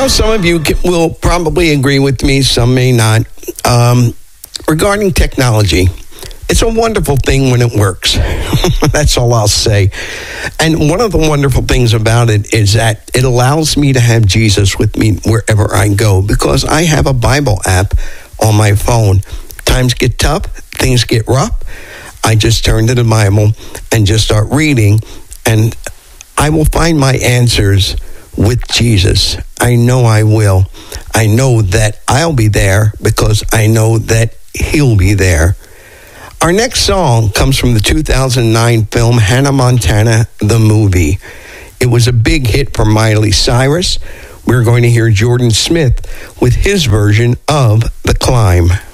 know some of you will probably agree with me, some may not. Regarding technology, it's a wonderful thing when it works. That's all I'll say. And one of the wonderful things about it is that it allows me to have Jesus with me wherever I go, because I have a Bible app on my phone. Times get tough, things get rough. I just turn to the Bible and just start reading, and I will find my answers with Jesus. I know I will. I know that I'll be there because I know that He'll be there. Our next song comes from the 2009 film Hannah Montana, the movie. It was a big hit for Miley Cyrus. We're going to hear Jordan Smith with his version of The Climb.